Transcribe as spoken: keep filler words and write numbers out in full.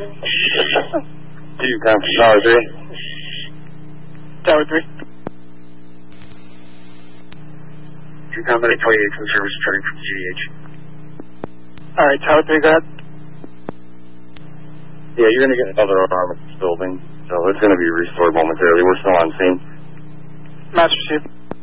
Two, time for Tower three. Tower three. Two, company twenty-eight from service returning from G H. Alright, Tower three, go ahead. Yeah, you're going to get another alarm at this building, so it's going to be restored momentarily. We're still on scene. Master received.